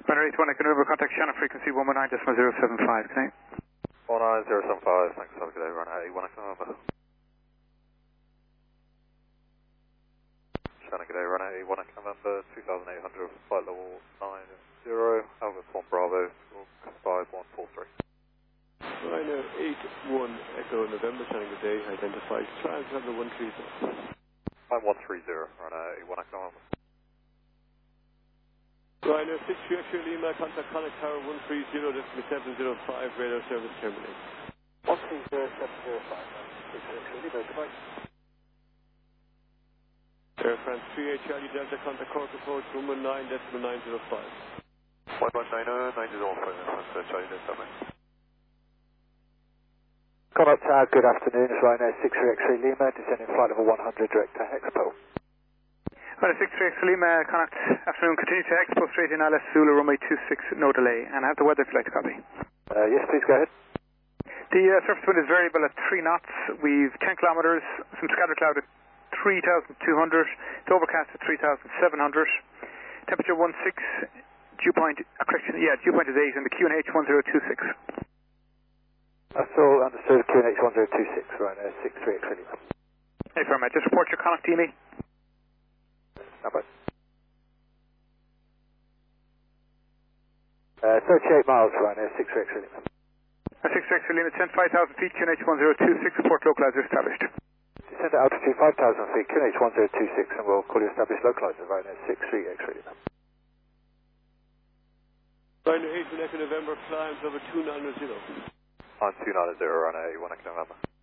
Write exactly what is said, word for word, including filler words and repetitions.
Runner eight one, I can over contact Shannon frequency one one nine point zero seven five, can I? one nine zero seven five, thanks, have a good day, runner eight one, I can over. Shannon, good day, runner eight one, I can November two thousand eight hundred, flight level nine zero, Alpha one Bravo, five one four three. Ryanair eight one Echo November, Shannon, good day, identified Translevel one three zero. I'm one three zero, runner eight one, I can over. Ryanair six three X-ray Lima, contact Connect Tower one three zero, decimal seven zero five, radar service terminated. one three zero seven zero five, six three X-ray Lima, goodbye. Air France three eight Charlie Delta, contact Cork approach one one nine, decimal nine zero five. one one nine zero nine zero five, that's Charlie Delta, mate. Connaught Tower, good afternoon, it's Ryanair six three X-ray Lima, descending flight level one hundred, direct to Expo. Runner six three X-ray Lima, Connaught, afternoon, continue to Expo straight in Alice Zulu, runway two six, no delay, and I have the weather if you'd like to copy. Uh, yes, please go ahead. The uh, surface wind is variable at three knots, we've ten kilometres, some scattered cloud at three thousand two hundred, it's overcast at three thousand seven hundred, temperature one six, dew point, uh, correction, yeah, dew point is eight, and the Q N H one zero two six. That's all understood, Q N H one zero two six, Ryanair six three X-ray Lima. Hey, very much. Just report your Connaught to me. Number. Uh, thirty-eight miles, Ryanair six three X-ray Lima. six three X-ray Lima, descend five thousand feet, Q N H one zero two six, report localizer established. Descend at altitude five thousand feet, Q N H one zero two six, and we'll call you established localizer, Ryanair six three X-ray Lima. Ryanair eight one Echo November, climbs over two nine zero. I'm two nine zero, runner eight one, I can November.